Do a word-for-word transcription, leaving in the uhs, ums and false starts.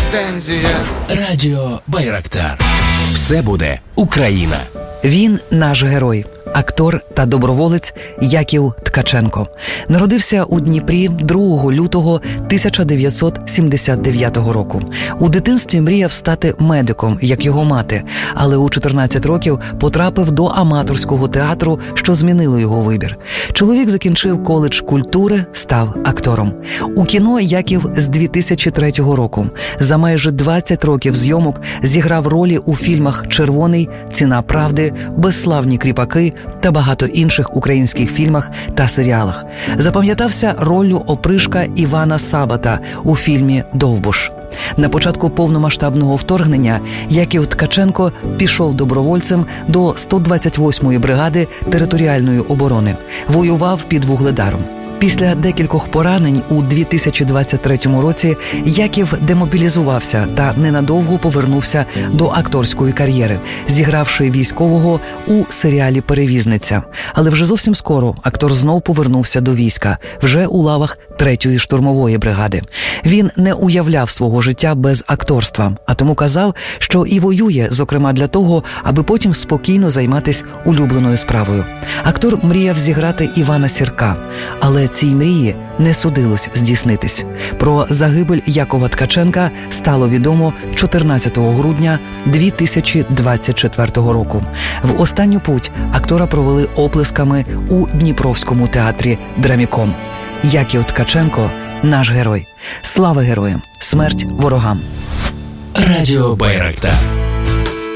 претензія. Радіо Байрактар. Все буде Україна. Він наш герой. Актор та доброволець Яків Ткаченко. Народився у Дніпрі другого лютого тисяча дев'ятсот сімдесят дев'ятого року. У дитинстві мріяв стати медиком, як його мати, але у чотирнадцять років потрапив до аматорського театру, що змінило його вибір. Чоловік закінчив коледж культури, став актором. У кіно Яків з дві тисячі третього року. За майже двадцять років зйомок зіграв ролі у фільмах «Червоний», «Ціна правди», «Безславні кріпаки» та багато інших українських фільмах та серіалах. Запам'ятався роллю опришка Івана Сабата у фільмі «Довбуш». На початку повномасштабного вторгнення Яків Ткаченко пішов добровольцем до сто двадцять восьмої бригади територіальної оборони. Воював під Вугледаром. Після декількох поранень у дві тисячі двадцять третьому році Яків демобілізувався та ненадовго повернувся до акторської кар'єри, зігравши військового у серіалі «Перевізниця». Але вже зовсім скоро актор знов повернувся до війська, вже у лавах третьої штурмової бригади. Він не уявляв свого життя без акторства, а тому казав, що і воює, зокрема для того, аби потім спокійно займатися улюбленою справою. Актор мріяв зіграти Івана Сірка, але цій мрії не судилось здійснитись. Про загибель Якова Ткаченка стало відомо чотирнадцятого грудня дві тисячі двадцять четвертого року. В останню путь актора провели оплесками у Дніпровському театрі «Драміком». Яків Ткаченко – наш герой. Слава героям! Смерть ворогам! Радіо Байрактар.